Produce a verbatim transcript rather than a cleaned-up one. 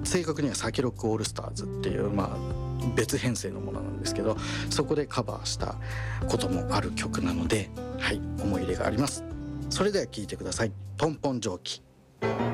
正確にはサキロックオールスターズっていう、まあ、別編成のものなんですけど、そこでカバーしたこともある曲なので、はい、思い入れがあります。それでは聴いてください。ポンポン蒸気。